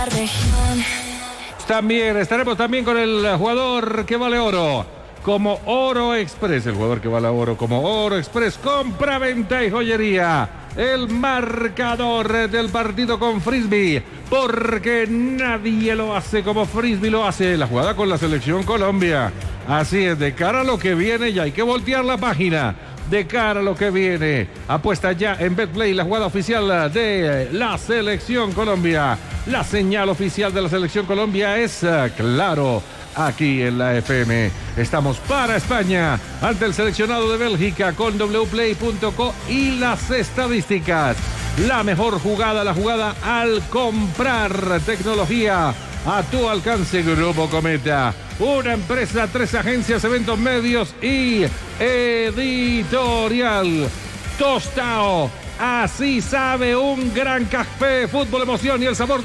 También estaremos también con el jugador que vale oro, como Oro Express, el jugador que vale oro como Oro Express, compra, venta y joyería. El marcador del partido con Frisbee, porque nadie lo hace como Frisbee lo hace. La jugada con la selección Colombia. Así es, de cara a lo que viene ya hay que voltear la página. De cara a lo que viene, apuesta ya en Betplay, la jugada oficial de la Selección Colombia. La señal oficial de la Selección Colombia es claro. Aquí en la FM estamos para España ante el seleccionado de Bélgica con wplay.co y las estadísticas. La mejor jugada, la jugada al comprar tecnología a tu alcance. Grupo Cometa, una empresa, 3 agencias, eventos, medios y editorial. Tostao, así sabe un gran café, fútbol, emoción y el sabor